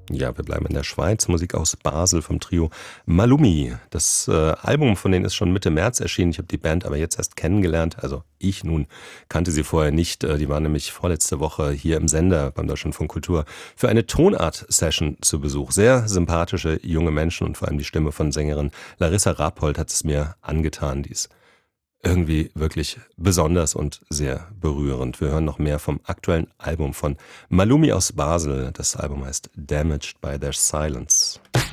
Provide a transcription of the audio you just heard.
Ja, wir bleiben in der Schweiz. Musik aus Basel vom Trio Malumi. Das Album von denen ist schon Mitte März erschienen. Ich habe die Band aber jetzt erst kennengelernt. Also ich nun kannte sie vorher nicht. Die waren nämlich vorletzte Woche hier im Sender beim Deutschlandfunk Kultur für eine Tonart-Session zu Besuch. Sehr sympathische junge Menschen und vor allem die Stimme von Sängerin Larissa Rapold hat es mir angetan. Die ist irgendwie wirklich besonders und sehr berührend. Wir hören noch mehr vom aktuellen Album von Malumi aus Basel. Das Album heißt Damaged by Their Silence.